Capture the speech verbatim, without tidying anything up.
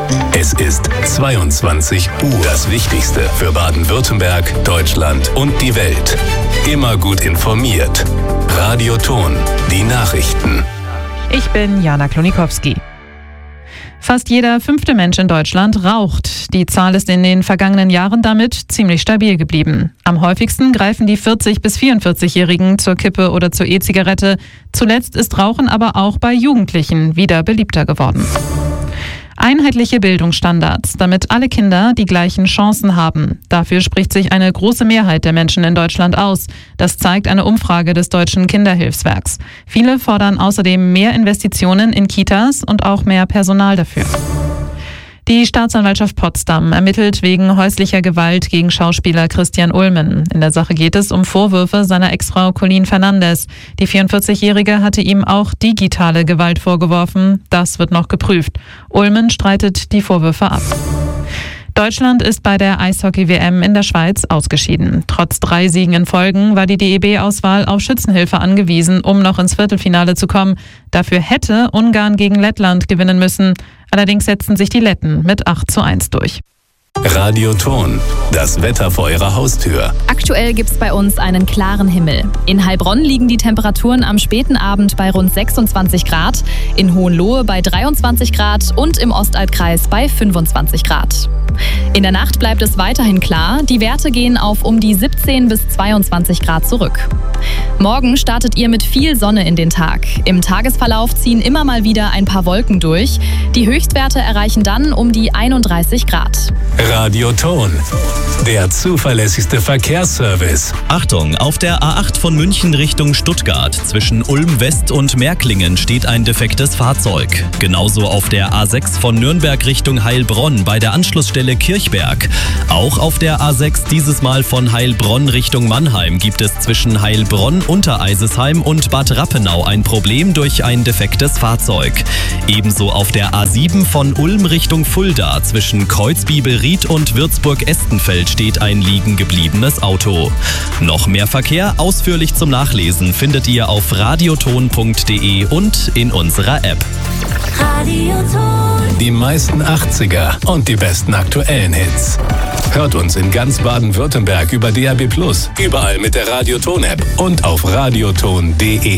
Es ist zweiundzwanzig Uhr. Das Wichtigste für Baden-Württemberg, Deutschland und die Welt. Immer gut informiert. Radio Ton, die Nachrichten. Ich bin Jana Klonikowski. Fast jeder fünfte Mensch in Deutschland raucht. Die Zahl ist in den vergangenen Jahren damit ziemlich stabil geblieben. Am häufigsten greifen die vierzig- bis vierundvierzig-Jährigen zur Kippe oder zur E-Zigarette. Zuletzt ist Rauchen aber auch bei Jugendlichen wieder beliebter geworden. Einheitliche Bildungsstandards, damit alle Kinder die gleichen Chancen haben. Dafür spricht sich eine große Mehrheit der Menschen in Deutschland aus. Das zeigt eine Umfrage des Deutschen Kinderhilfswerks. Viele fordern außerdem mehr Investitionen in Kitas und auch mehr Personal dafür. Die Staatsanwaltschaft Potsdam ermittelt wegen häuslicher Gewalt gegen Schauspieler Christian Ulmen. In der Sache geht es um Vorwürfe seiner Ex-Frau Colleen Fernandes. Die vierundvierzig-Jährige hatte ihm auch digitale Gewalt vorgeworfen. Das wird noch geprüft. Ulmen streitet die Vorwürfe ab. Deutschland ist bei der Eishockey-W M in der Schweiz ausgeschieden. Trotz drei Siegen in Folgen war die D E B-Auswahl auf Schützenhilfe angewiesen, um noch ins Viertelfinale zu kommen. Dafür hätte Ungarn gegen Lettland gewinnen müssen. Allerdings setzten sich die Letten mit acht zu eins durch. Radio Ton, das Wetter vor Ihrer Haustür. Aktuell gibt's bei uns einen klaren Himmel. In Heilbronn liegen die Temperaturen am späten Abend bei rund sechsundzwanzig Grad, in Hohenlohe bei dreiundzwanzig Grad und im Ostalbkreis bei fünfundzwanzig Grad. In der Nacht bleibt es weiterhin klar, die Werte gehen auf um die siebzehn bis zweiundzwanzig Grad zurück. Morgen startet ihr mit viel Sonne in den Tag. Im Tagesverlauf ziehen immer mal wieder ein paar Wolken durch. Die Höchstwerte erreichen dann um die einunddreißig Grad. Radio Ton, der zuverlässigste Verkehrsservice. Achtung, auf der A acht von München Richtung Stuttgart zwischen Ulm West und Märklingen steht ein defektes Fahrzeug. Genauso auf der A sechs von Nürnberg Richtung Heilbronn bei der Anschlussstelle Kirchberg. Auch auf der A sechs dieses Mal von Heilbronn Richtung Mannheim gibt es zwischen Heilbronn, Untereisesheim und Bad Rappenau ein Problem durch ein defektes Fahrzeug. Ebenso auf der A sieben von Ulm Richtung Fulda zwischen Kreuzbibelried und Würzburg-Estenfeld steht ein liegen gebliebenes Auto. Noch mehr Verkehr ausführlich zum Nachlesen findet ihr auf radioton punkt de und in unserer App. Radioton. Die meisten achtziger und die besten aktuellen Hits. Hört uns in ganz Baden-Württemberg über D A B plus, überall mit der Radioton-App und auf radioton punkt de.